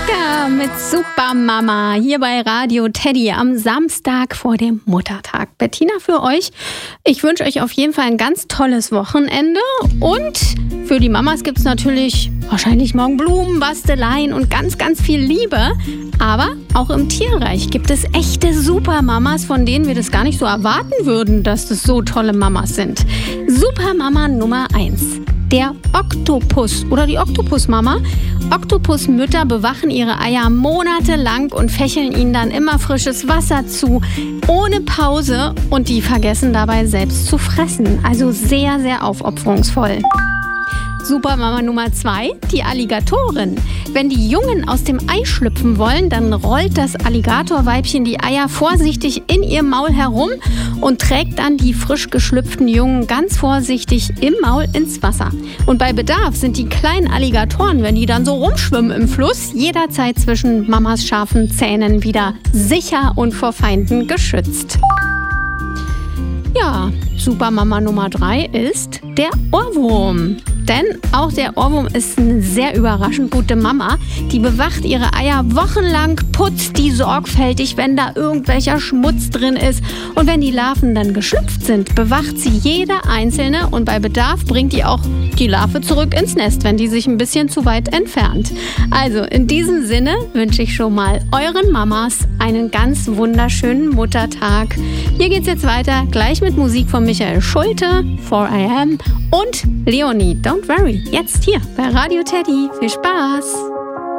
Zucker mit Supermama hier bei Radio Teddy am Samstag vor dem Muttertag. Bettina für euch. Ich wünsche euch auf jeden Fall ein ganz tolles Wochenende und für die Mamas gibt es natürlich wahrscheinlich morgen Blumen, Basteleien und ganz, ganz viel Liebe. Aber auch im Tierreich gibt es echte Supermamas, von denen wir das gar nicht so erwarten würden, dass das so tolle Mamas sind. Supermama Nummer 1. Der Oktopus oder die Oktopusmama. Oktopusmütter bewachen ihre Eier monatelang und fächeln ihnen dann immer frisches Wasser zu, ohne Pause, und die vergessen dabei selbst zu fressen. Also sehr, sehr aufopferungsvoll. Supermama Nummer 2, die Alligatorin. Wenn die Jungen aus dem Ei schlüpfen wollen, dann rollt das Alligatorweibchen die Eier vorsichtig in ihr Maul herum und trägt dann die frisch geschlüpften Jungen ganz vorsichtig im Maul ins Wasser. Und bei Bedarf sind die kleinen Alligatoren, wenn die dann so rumschwimmen im Fluss, jederzeit zwischen Mamas scharfen Zähnen wieder sicher und vor Feinden geschützt. Ja, Supermama Nummer 3 ist der Ohrwurm. Denn auch der Ohrwurm ist eine sehr überraschend gute Mama. Die bewacht ihre Eier wochenlang, putzt die sorgfältig, wenn da irgendwelcher Schmutz drin ist. Und wenn die Larven dann geschlüpft sind, bewacht sie jede einzelne und bei Bedarf bringt die auch die Larve zurück ins Nest, wenn die sich ein bisschen zu weit entfernt. Also in diesem Sinne wünsche ich schon mal euren Mamas einen ganz wunderschönen Muttertag. Hier geht's jetzt weiter, gleich mit Musik von Michael Schulte, 4am und Leonie, Don't Worry, jetzt hier bei Radio Teddy. Viel Spaß!